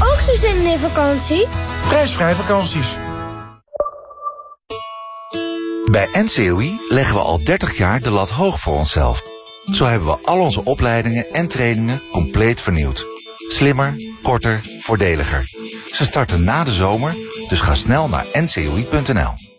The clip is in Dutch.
ook zo zin in vakantie? Prijsvrij vakanties. Bij NCOI leggen we al 30 jaar de lat hoog voor onszelf. Zo hebben we al onze opleidingen en trainingen compleet vernieuwd. Slimmer, korter, voordeliger. Ze starten na de zomer, dus ga snel naar ncoi.nl.